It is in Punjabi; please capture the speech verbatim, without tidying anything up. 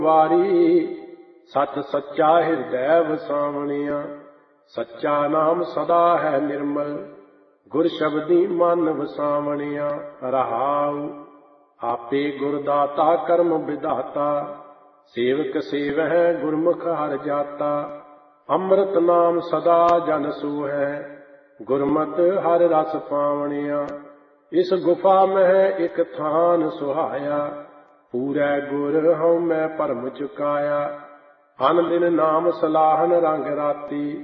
ਵਾਰੀ ਸੱਚ ਸੱਚਾ ਹਿਰਦੈ ਵਸਾਵਣਿਆ। ਸੱਚਾ ਨਾਮ ਸਦਾ ਹੈ ਨਿਰਮਲ, ਗੁਰ ਸ਼ਬਦੀ ਮਨ ਵਸਾਵਣਿਆ। ਰਹਾਉ ਆਪੇ ਗੁਰ ਦਾਤਾ ਕਰਮ ਵਿਧਾਤਾ, ਸੇਵਕ ਸੇਵਹਿ ਗੁਰਮੁਖ ਹਰਿ ਜਾਤਾ। ਅੰਮ੍ਰਿਤ ਨਾਮ ਸਦਾ ਜਨ ਸੂਹੈ, ਗੁਰਮਤਿ ਹਰਿ ਰਸ ਪਾਵਣਿਆ। ਇਸ ਗੁਫਾ ਮਹਿ ਇਕ ਥਾਨ ਸੁਹਾਇਆ, ਪੂਰੈ ਗੁਰ ਹਉ ਮੈਂ ਭਰਮ ਚੁਕਾਇਆ। ਅਨ ਦਿਨ ਨਾਮ ਸਲਾਹਨ ਰੰਗ ਰਾਤੀ,